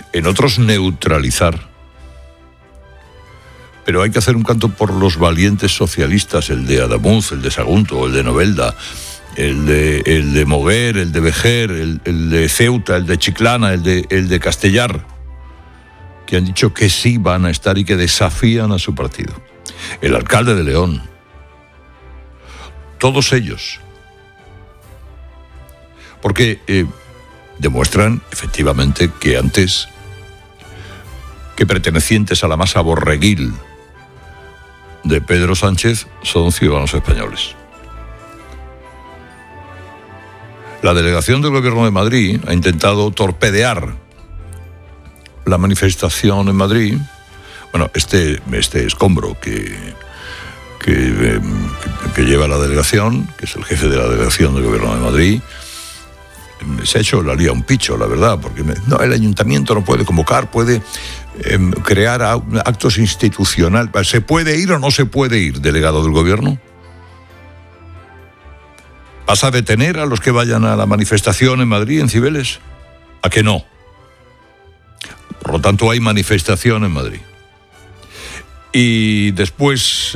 en otros neutralizar. Pero hay que hacer un canto por los valientes socialistas, el de Adamuz, el de Sagunto, el de Novelda, el de Moguer, el de Vejer, el de Ceuta, el de Chiclana, el de Castellar, que han dicho que sí van a estar y que desafían a su partido. El alcalde de León. Todos ellos. Porque demuestran efectivamente que antes que pertenecientes a la masa borreguil de Pedro Sánchez son ciudadanos españoles. La delegación del Gobierno de Madrid ha intentado torpedear la manifestación en Madrid. Bueno, este escombro que lleva la delegación, que es el jefe de la delegación del Gobierno de Madrid, se ha hecho la lía un picho, la verdad, porque el ayuntamiento no puede convocar, puede crear actos institucionales. ¿Se puede ir o no se puede ir, delegado del Gobierno? ¿Vas a detener a los que vayan a la manifestación en Madrid, en Cibeles? ¿A que no? Por lo tanto, hay manifestación en Madrid. Y después,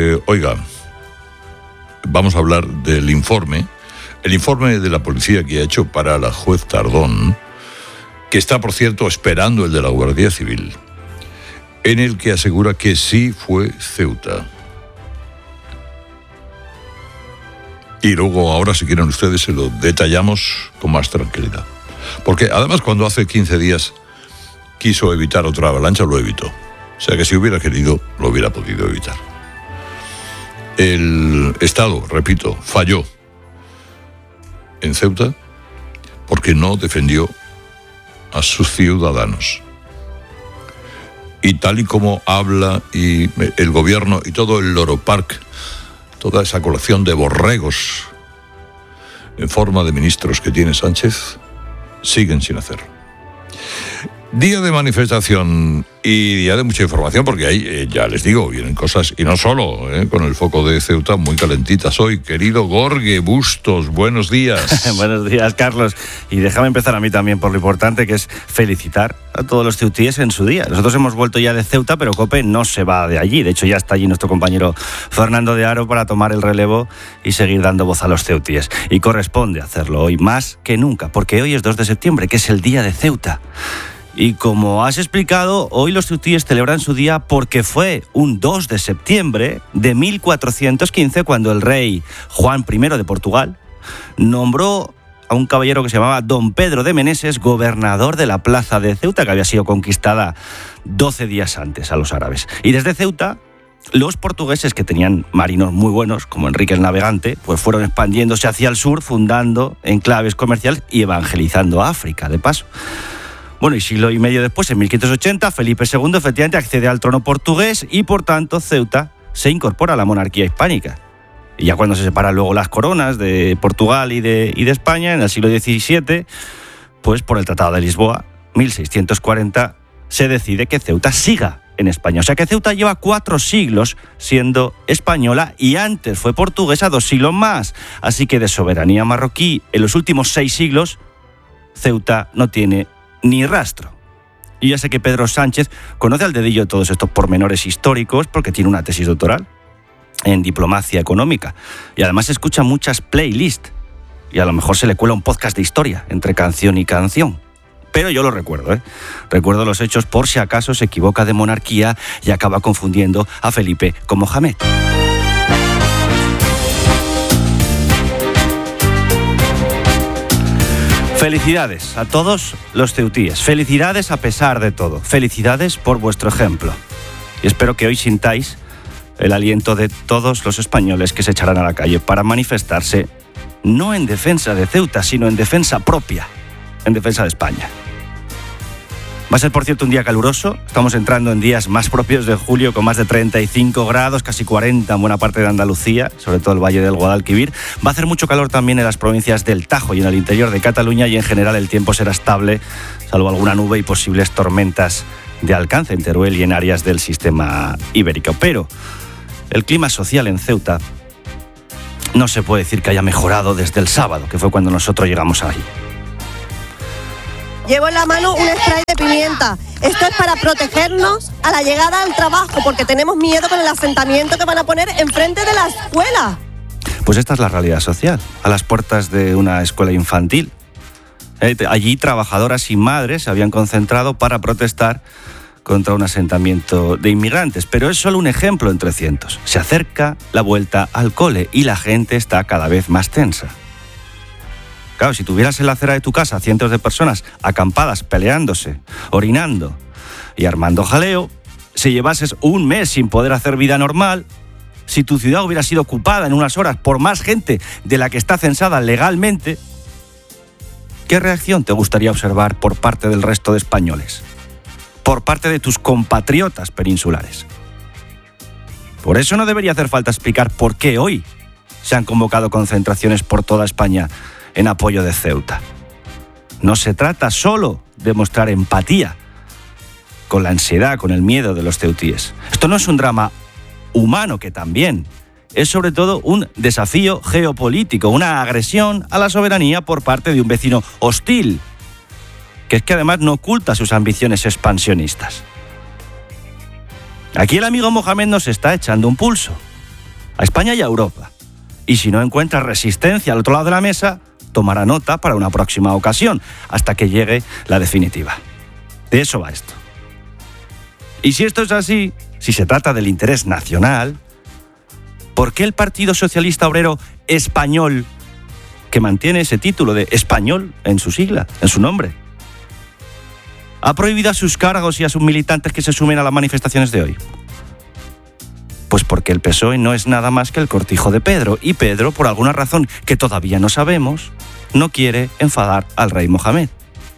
vamos a hablar del informe. El informe de la policía que ha hecho para la juez Tardón, que está, por cierto, esperando el de la Guardia Civil, en el que asegura que sí fue Ceuta. Y luego, ahora, si quieren ustedes, se lo detallamos con más tranquilidad. Porque, además, cuando hace 15 días quiso evitar otra avalancha, lo evitó. O sea que si hubiera querido, lo hubiera podido evitar. El Estado, repito, falló en Ceuta porque no defendió a sus ciudadanos. Y tal y como habla y el gobierno y todo el Loro Park, toda esa colección de borregos en forma de ministros que tiene Sánchez, siguen sin hacerlo. Día de manifestación y día de mucha información, porque ahí, ya les digo, vienen cosas, y no solo, con el foco de Ceuta muy calentitas hoy. Querido Gorge Bustos, buenos días. Buenos días, Carlos. Y déjame empezar a mí también por lo importante que es felicitar a todos los ceutíes en su día. Nosotros hemos vuelto ya de Ceuta, pero COPE no se va de allí. De hecho, ya está allí nuestro compañero Fernando de Aro para tomar el relevo y seguir dando voz a los ceutíes. Y corresponde hacerlo hoy más que nunca, porque hoy es 2 de septiembre, que es el día de Ceuta. Y como has explicado, hoy los ceutíes celebran su día porque fue un 2 de septiembre de 1415 cuando el rey Juan I de Portugal nombró a un caballero que se llamaba Don Pedro de Meneses gobernador de la plaza de Ceuta, que había sido conquistada 12 días antes a los árabes. Y desde Ceuta, los portugueses, que tenían marinos muy buenos, como Enrique el Navegante, pues fueron expandiéndose hacia el sur, fundando enclaves comerciales y evangelizando a África, de paso. Bueno, y siglo y medio después, en 1580, Felipe II efectivamente accede al trono portugués y, por tanto, Ceuta se incorpora a la monarquía hispánica. Y ya cuando se separan luego las coronas de Portugal y de España, en el siglo XVII, pues por el Tratado de Lisboa, 1640, se decide que Ceuta siga en España. O sea que Ceuta lleva 4 siglos siendo española y antes fue portuguesa 2 siglos más. Así que de soberanía marroquí en los últimos 6 siglos, Ceuta no tiene ni rastro. Y ya sé que Pedro Sánchez conoce al dedillo todos estos pormenores históricos porque tiene una tesis doctoral en diplomacia económica y además escucha muchas playlists y a lo mejor se le cuela un podcast de historia entre canción y canción. Pero yo lo recuerdo, Recuerdo los hechos por si acaso se equivoca de monarquía y acaba confundiendo a Felipe con Mohamed. Felicidades a todos los ceutíes, felicidades a pesar de todo, felicidades por vuestro ejemplo. Y espero que hoy sintáis el aliento de todos los españoles que se echarán a la calle para manifestarse, no en defensa de Ceuta, sino en defensa propia, en defensa de España. Va a ser, por cierto, un día caluroso. Estamos entrando en días más propios de julio con más de 35 grados, casi 40 en buena parte de Andalucía, sobre todo el Valle del Guadalquivir. Va a hacer mucho calor también en las provincias del Tajo y en el interior de Cataluña y en general el tiempo será estable, salvo alguna nube y posibles tormentas de alcance en Teruel y en áreas del sistema ibérico. Pero el clima social en Ceuta no se puede decir que haya mejorado desde el sábado, que fue cuando nosotros llegamos ahí. Llevo en la mano un spray de pimienta. Esto es para protegernos a la llegada al trabajo, porque tenemos miedo con el asentamiento que van a poner enfrente de la escuela. Pues esta es la realidad social, a las puertas de una escuela infantil. Allí trabajadoras y madres se habían concentrado para protestar contra un asentamiento de inmigrantes, pero es solo un ejemplo entre cientos. Se acerca la vuelta al cole y la gente está cada vez más tensa. Claro, si tuvieras en la acera de tu casa cientos de personas acampadas, peleándose, orinando y armando jaleo, si llevases un mes sin poder hacer vida normal, si tu ciudad hubiera sido ocupada en unas horas por más gente de la que está censada legalmente, ¿qué reacción te gustaría observar por parte del resto de españoles? Por parte de tus compatriotas peninsulares. Por eso no debería hacer falta explicar por qué hoy se han convocado concentraciones por toda España en apoyo de Ceuta. No se trata solo de mostrar empatía con la ansiedad, con el miedo de los ceutíes. Esto no es un drama humano, que también es sobre todo un desafío geopolítico, una agresión a la soberanía por parte de un vecino hostil, que es que además no oculta sus ambiciones expansionistas. Aquí el amigo Mohamed nos está echando un pulso a España y a Europa. Y si no encuentra resistencia al otro lado de la mesa, tomará nota para una próxima ocasión, hasta que llegue la definitiva. De eso va esto. Y si esto es así, si se trata del interés nacional, ¿por qué el Partido Socialista Obrero Español, que mantiene ese título de español en su sigla, en su nombre, ha prohibido a sus cargos y a sus militantes que se sumen a las manifestaciones de hoy? Pues porque el PSOE no es nada más que el cortijo de Pedro, y Pedro, por alguna razón que todavía no sabemos, no quiere enfadar al rey Mohamed.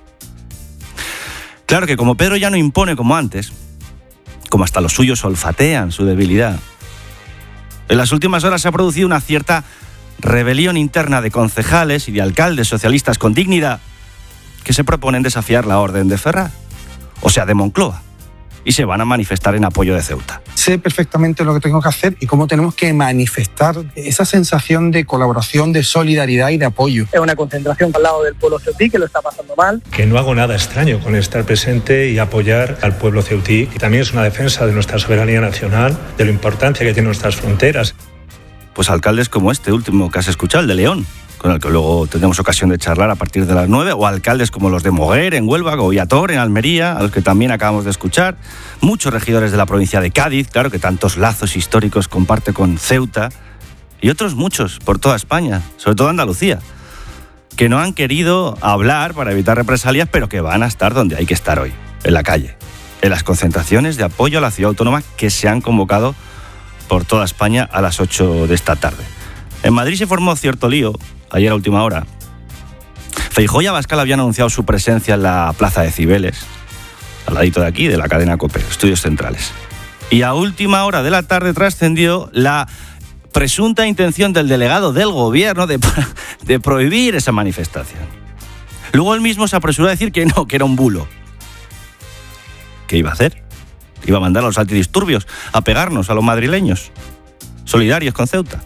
Claro que como Pedro ya no impone como antes, como hasta los suyos olfatean su debilidad, en las últimas horas se ha producido una cierta rebelión interna de concejales y de alcaldes socialistas con dignidad que se proponen desafiar la orden de Ferraz, o sea, de Moncloa, y se van a manifestar en apoyo de Ceuta. Sé perfectamente lo que tengo que hacer y cómo tenemos que manifestar esa sensación de colaboración, de solidaridad y de apoyo. Es una concentración al lado del pueblo ceutí, que lo está pasando mal. Que no hago nada extraño con estar presente y apoyar al pueblo ceutí. Y también es una defensa de nuestra soberanía nacional, de la importancia que tienen nuestras fronteras. Pues alcaldes como este último que has escuchado, el de León, con el que luego tendremos ocasión de charlar a partir de las 9, o alcaldes como los de Moguer, en Huelva, Goyator, en Almería, a los que también acabamos de escuchar, muchos regidores de la provincia de Cádiz, claro, que tantos lazos históricos comparte con Ceuta, y otros muchos por toda España, sobre todo Andalucía, que no han querido hablar para evitar represalias, pero que van a estar donde hay que estar hoy, en la calle, en las concentraciones de apoyo a la ciudad autónoma que se han convocado por toda España a las 8 de esta tarde. En Madrid se formó cierto lío ayer a última hora. Feijóo y Abascal habían anunciado su presencia en la plaza de Cibeles, al ladito de aquí, de la cadena COPE, Estudios Centrales. Y a última hora de la tarde trascendió la presunta intención del delegado del gobierno de prohibir esa manifestación. Luego él mismo se apresuró a decir que no, que era un bulo. ¿Qué iba a hacer? Iba a mandar a los antidisturbios a pegarnos a los madrileños, solidarios con Ceuta.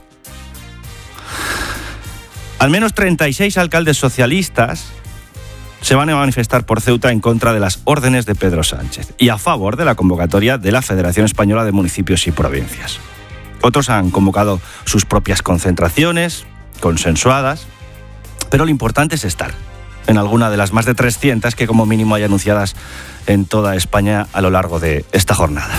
Al menos 36 alcaldes socialistas se van a manifestar por Ceuta en contra de las órdenes de Pedro Sánchez y a favor de la convocatoria de la Federación Española de Municipios y Provincias. Otros han convocado sus propias concentraciones, consensuadas, pero lo importante es estar en alguna de las más de 300 que como mínimo hay anunciadas en toda España a lo largo de esta jornada.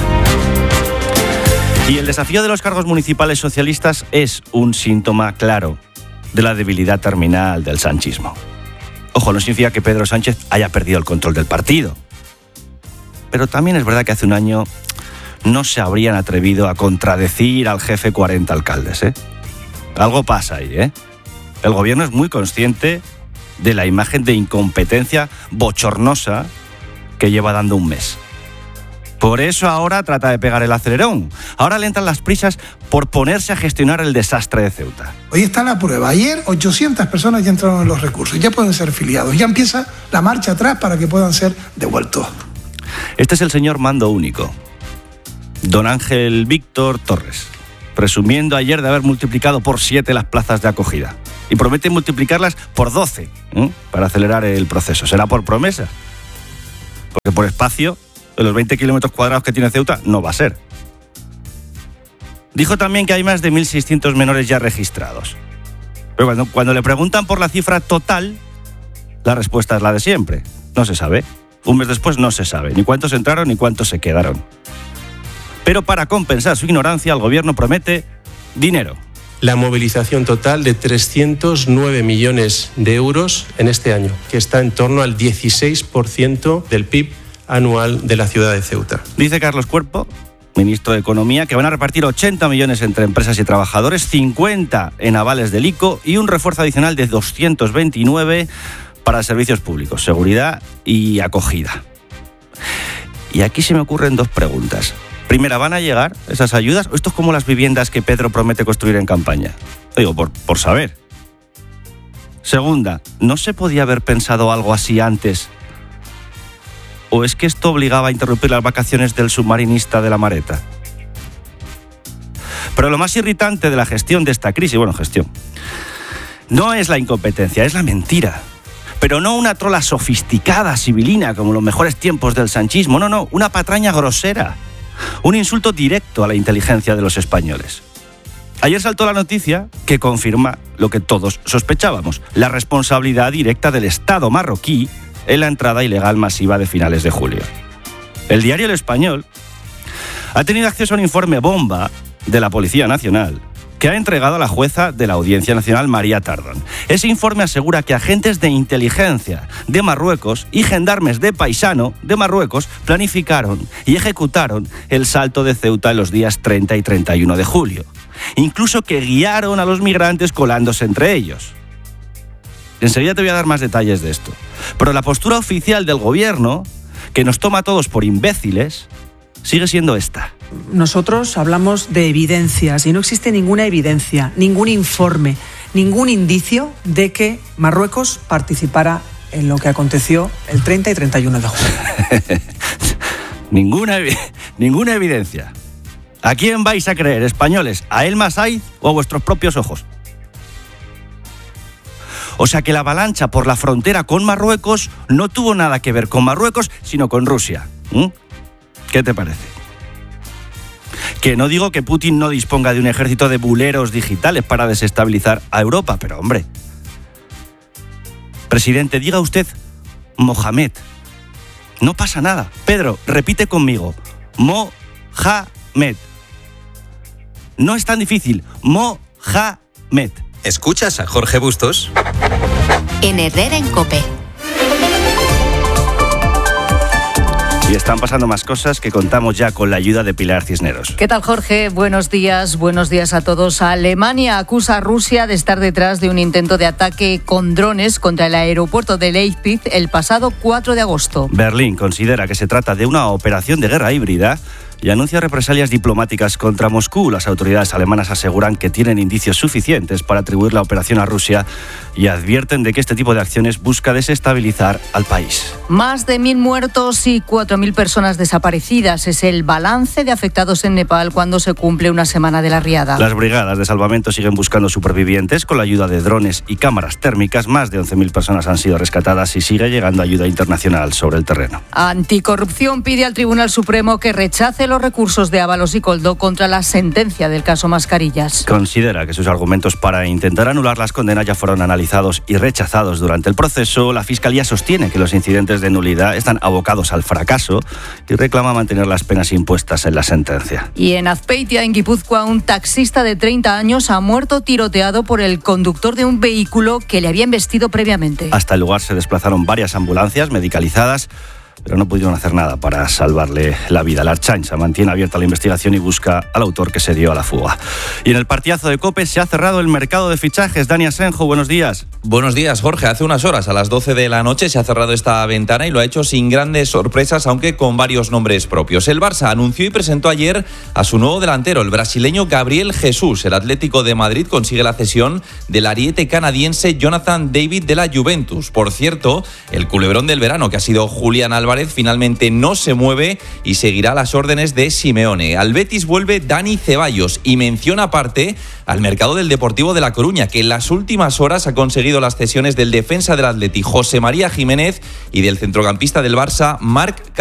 Y el desafío de los cargos municipales socialistas es un síntoma claro de la debilidad terminal del sanchismo. Ojo, no significa que Pedro Sánchez haya perdido el control del partido. Pero también es verdad que hace un año no se habrían atrevido a contradecir al jefe 40 alcaldes, ¿eh? Algo pasa ahí, ¿eh? El gobierno es muy consciente de la imagen de incompetencia bochornosa que lleva dando un mes. Por eso ahora trata de pegar el acelerón. Ahora le entran las prisas por ponerse a gestionar el desastre de Ceuta. Hoy está la prueba. Ayer 800 personas ya entraron en los recursos. Ya pueden ser filiados. Ya empieza la marcha atrás para que puedan ser devueltos. Este es el señor mando único, don Ángel Víctor Torres, presumiendo ayer de haber multiplicado por 7 las plazas de acogida. Y promete multiplicarlas por 12 para acelerar el proceso. Será por promesa. Porque por espacio, de los 20 kilómetros cuadrados que tiene Ceuta, no va a ser. Dijo también que hay más de 1.600 menores ya registrados. Pero cuando le preguntan por la cifra total, la respuesta es la de siempre. No se sabe. Un mes después no se sabe ni cuántos entraron ni cuántos se quedaron. Pero para compensar su ignorancia, el gobierno promete dinero. La movilización total de 309 millones de euros en este año, que está en torno al 16% del PIB anual de la ciudad de Ceuta. Dice Carlos Cuerpo, ministro de Economía, que van a repartir 80 millones entre empresas y trabajadores, 50 en avales del ICO y un refuerzo adicional de 229 para servicios públicos, seguridad y acogida. Y aquí se me ocurren dos preguntas. Primera, ¿van a llegar esas ayudas? ¿O esto es como las viviendas que Pedro promete construir en campaña? Digo, por saber. Segunda, ¿no se podía haber pensado algo así antes? ¿O es que esto obligaba a interrumpir las vacaciones del submarinista de La Mareta? Pero lo más irritante de la gestión de esta crisis, no es la incompetencia, es la mentira. Pero no una trola sofisticada, sibilina, como los mejores tiempos del sanchismo. No, una patraña grosera. Un insulto directo a la inteligencia de los españoles. Ayer saltó la noticia que confirma lo que todos sospechábamos: la responsabilidad directa del Estado marroquí en la entrada ilegal masiva de finales de julio. El diario El Español ha tenido acceso a un informe bomba de la Policía Nacional que ha entregado a la jueza de la Audiencia Nacional, María Tardón. Ese informe asegura que agentes de inteligencia de Marruecos y gendarmes de paisano de Marruecos planificaron y ejecutaron el salto de Ceuta en los días 30 y 31 de julio. Incluso que guiaron a los migrantes colándose entre ellos. Enseguida te voy a dar más detalles de esto. Pero la postura oficial del gobierno, que nos toma a todos por imbéciles, sigue siendo esta. Nosotros hablamos de evidencias y no existe ninguna evidencia, ningún informe, ningún indicio de que Marruecos participara en lo que aconteció el 30 y 31 de julio. Ninguna evidencia. ¿A quién vais a creer, españoles? ¿A El Masai o a vuestros propios ojos? O sea que la avalancha por la frontera con Marruecos no tuvo nada que ver con Marruecos, sino con Rusia. ¿Qué te parece? Que no digo que Putin no disponga de un ejército de buleros digitales para desestabilizar a Europa, pero hombre. Presidente, diga usted Mohamed. No pasa nada. Pedro, repite conmigo. Mohamed. No es tan difícil. Mohamed. ¿Escuchas a Jorge Bustos? En Herrera en COPE. Y están pasando más cosas que contamos ya con la ayuda de Pilar Cisneros. ¿Qué tal, Jorge? Buenos días a todos. Alemania acusa a Rusia de estar detrás de un intento de ataque con drones contra el aeropuerto de Leipzig el pasado 4 de agosto. Berlín considera que se trata de una operación de guerra híbrida y anuncia represalias diplomáticas contra Moscú. Las autoridades alemanas aseguran que tienen indicios suficientes para atribuir la operación a Rusia y advierten de que este tipo de acciones busca desestabilizar al país. Más de 1.000 muertos y 4.000 personas desaparecidas es el balance de afectados en Nepal cuando se cumple una semana de la riada. Las brigadas de salvamento siguen buscando supervivientes con la ayuda de drones y cámaras térmicas. Más de 11.000 personas han sido rescatadas y sigue llegando ayuda internacional sobre el terreno. Anticorrupción pide al Tribunal Supremo que rechace los recursos de Ábalos y Koldo contra la sentencia del caso Mascarillas. Considera que sus argumentos para intentar anular las condenas ya fueron analizados y rechazados durante el proceso. La Fiscalía sostiene que los incidentes de nulidad están abocados al fracaso y reclama mantener las penas impuestas en la sentencia. Y en Azpeitia, en Guipúzcoa, un taxista de 30 años ha muerto tiroteado por el conductor de un vehículo que le había embestido previamente. Hasta el lugar se desplazaron varias ambulancias medicalizadas, pero no pudieron hacer nada para salvarle la vida. La Ertzaintza mantiene abierta la investigación y busca al autor que se dio a la fuga. Y en el partidazo de COPE se ha cerrado el mercado de fichajes. Dani Asenjo, buenos días. Buenos días, Jorge. Hace unas horas, a las 12 de la noche, se ha cerrado esta ventana y lo ha hecho sin grandes sorpresas, aunque con varios nombres propios. El Barça anunció y presentó ayer a su nuevo delantero, el brasileño Gabriel Jesús. El Atlético de Madrid consigue la cesión del ariete canadiense Jonathan David de la Juventus. Por cierto, el culebrón del verano, que ha sido Julián Álvarez, Álvarez finalmente no se mueve y seguirá las órdenes de Simeone. Al Betis vuelve Dani Ceballos y menciona aparte al mercado del Deportivo de La Coruña, que en las últimas horas ha conseguido las cesiones del defensa del Atleti José María Jiménez y del centrocampista del Barça Marc